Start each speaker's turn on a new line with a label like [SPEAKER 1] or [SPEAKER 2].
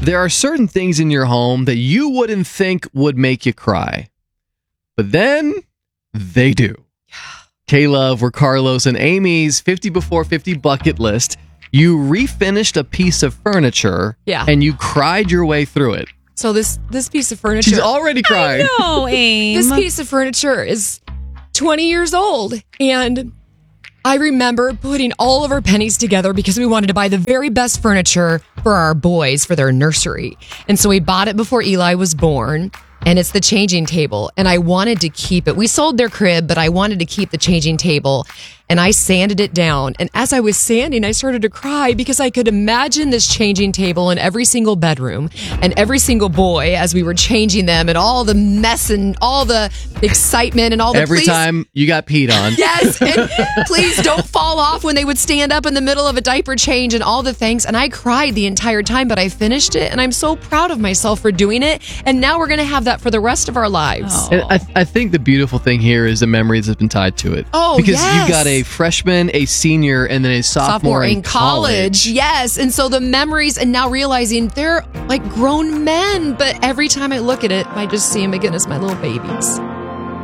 [SPEAKER 1] There are certain things in your home that you wouldn't think would make you cry, but then they do. K-Love, we're Carlos and Amy's 50 before 50 bucket list. You refinished a piece of furniture and you cried your way through it.
[SPEAKER 2] So this piece of furniture...
[SPEAKER 1] She's already cried.
[SPEAKER 3] No, Aim.
[SPEAKER 2] This piece of furniture is 20 years old, and I remember putting all of our pennies together because we wanted to buy the very best furniture for our boys for their nursery. And so we bought it before Eli was born, and it's the changing table, and I wanted to keep it. We sold their crib, but I wanted to keep the changing table, and I sanded it down. And as I was sanding, I started to cry because I could imagine this changing table in every single bedroom and every single boy as we were changing them, and all the mess and all the excitement and all the
[SPEAKER 1] every time you got peed on.
[SPEAKER 2] Yes, and please don't fall off when they would stand up in the middle of a diaper change and all the things. And I cried the entire time, but I finished it, and I'm so proud of myself for doing it. And now we're going to have that for the rest of our lives.
[SPEAKER 3] Oh.
[SPEAKER 1] And I think the beautiful thing here is the memories that's been tied to it.
[SPEAKER 2] Oh,
[SPEAKER 1] because
[SPEAKER 2] yes.
[SPEAKER 1] you've got a freshman, a senior, and then a sophomore in college.
[SPEAKER 2] Yes, and so the memories, and now realizing they're like grown men, but every time I look at it, I just see them again as my little babies.